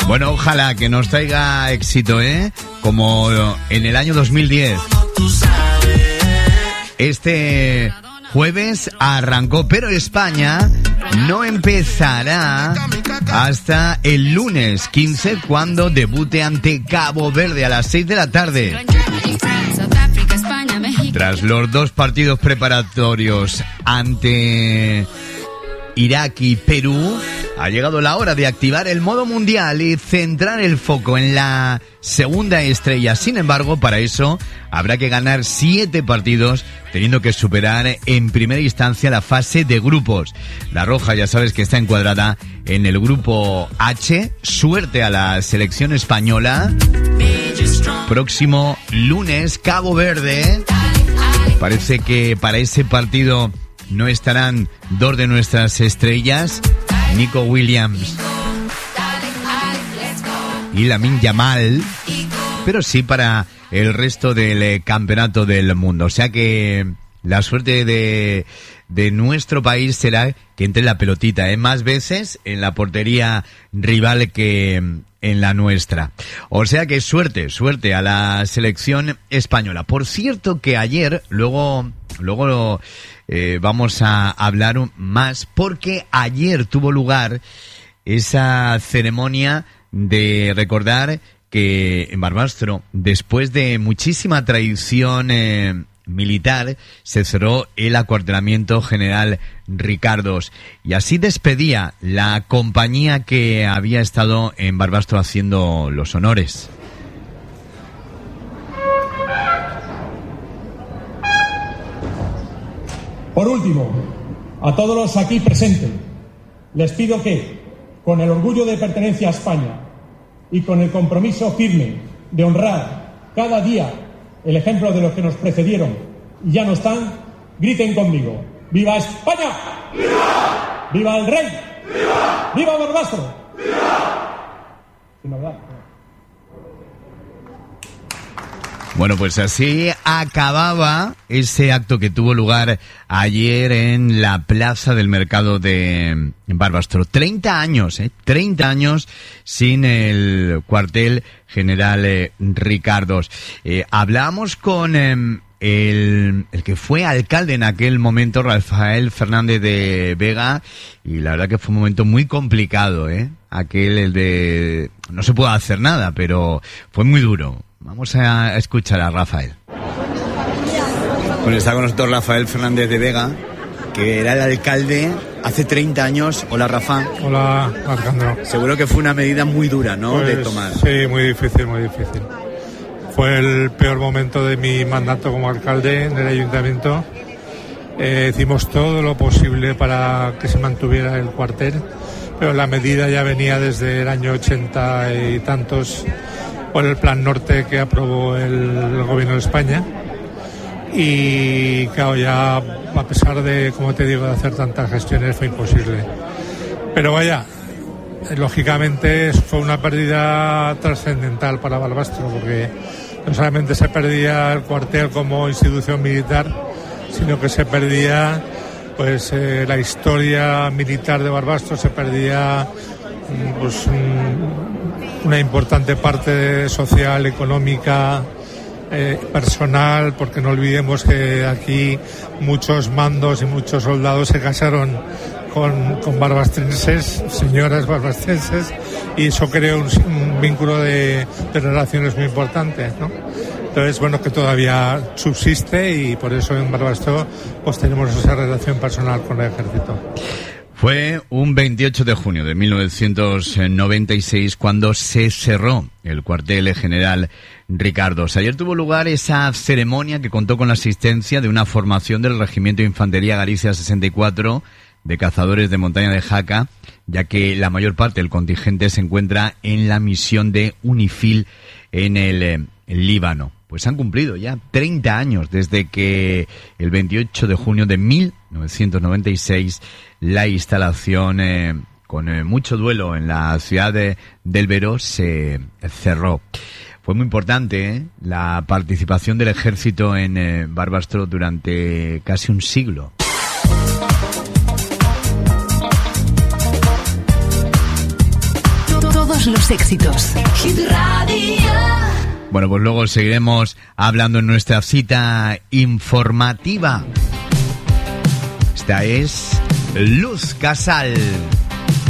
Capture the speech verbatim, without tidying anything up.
Bueno, ojalá que nos traiga éxito, ¿eh? Como en el año dos mil diez. Este jueves arrancó, pero España no empezará hasta el lunes quince, cuando debute ante Cabo Verde a las seis de la tarde. Tras los dos partidos preparatorios ante Irak y Perú, ha llegado la hora de activar el modo mundial y centrar el foco en la segunda estrella. Sin embargo, para eso habrá que ganar siete partidos, teniendo que superar en primera instancia la fase de grupos. La roja, ya sabes que está encuadrada en el grupo H. Suerte a la selección española. Próximo lunes, Cabo Verde. Parece que para ese partido no estarán dos de nuestras estrellas, Nico Williams y Lamine Yamal, pero sí para el resto del eh, campeonato del mundo. O sea que la suerte de, de nuestro país será que entre la pelotita, ¿eh? más veces en la portería rival que en la nuestra. O sea que suerte, suerte a la selección española. Por cierto que ayer, luego, luego eh, vamos a hablar más, porque ayer tuvo lugar esa ceremonia de recordar que en Barbastro, después de muchísima tradición eh, militar, se cerró el acuartelamiento General Ricardos, y así despedía la compañía que había estado en Barbastro haciendo los honores. Por último, a todos los aquí presentes, les pido que, con el orgullo de pertenencia a España y con el compromiso firme de honrar cada día el ejemplo de los que nos precedieron y ya no están, griten conmigo: ¡Viva España! ¡Viva! ¡Viva el rey! ¡Viva! ¡Viva Barbastro! ¡Viva! Sin hablar. Bueno, pues así acababa ese acto que tuvo lugar ayer en la plaza del mercado de Barbastro. Treinta años, ¿eh? Treinta años sin el cuartel General eh, Ricardos. Eh, hablábamos con eh, el, el que fue alcalde en aquel momento, Rafael Fernández de Vega, y la verdad que fue un momento muy complicado, ¿eh? Aquel, el de... no se puede hacer nada, pero fue muy duro. Vamos a escuchar a Rafael. Bueno, está con nosotros Rafael Fernández de Vega, que era el alcalde hace treinta años. Hola, Rafa. Hola, Alejandro. Seguro que fue una medida muy dura, ¿no?, pues, de tomar. Sí, muy difícil, muy difícil. Fue el peor momento de mi mandato como alcalde en el ayuntamiento. Eh, hicimos todo lo posible para que se mantuviera el cuartel, pero la medida ya venía desde el año ochenta y tantos, por el Plan Norte que aprobó el, el Gobierno de España. Y claro, ya a pesar de, como te digo, de hacer tantas gestiones, fue imposible. Pero vaya, lógicamente fue una pérdida trascendental para Barbastro, porque no solamente se perdía el cuartel como institución militar, sino que se perdía pues eh, la historia militar de Barbastro, se perdía pues un, una importante parte social, económica, eh, personal, porque no olvidemos que aquí muchos mandos y muchos soldados se casaron con, con barbastrenses, señoras barbastrenses, y eso creó un, un vínculo de, de relaciones muy importantes, ¿no? Entonces, bueno, que todavía subsiste, y por eso en Barbastro pues tenemos esa relación personal con el ejército. Fue un veintiocho de junio de mil novecientos noventa y seis cuando se cerró el cuartel general Ricardos. Ayer tuvo lugar esa ceremonia que contó con la asistencia de una formación del Regimiento de Infantería Galicia sesenta y cuatro de cazadores de montaña de Jaca, ya que la mayor parte del contingente se encuentra en la misión de UNIFIL en el, eh, el Líbano. Pues han cumplido ya treinta años desde que el veintiocho de junio de mil novecientos noventa y seis la instalación eh, con eh, mucho duelo en la ciudad de, del Beró se cerró. Fue muy importante ¿eh? la participación del ejército en eh, Barbastro durante casi un siglo. Todo todos los éxitos. Hit Radio. Bueno, pues luego seguiremos hablando en nuestra cita informativa. Esta es Luz Casal.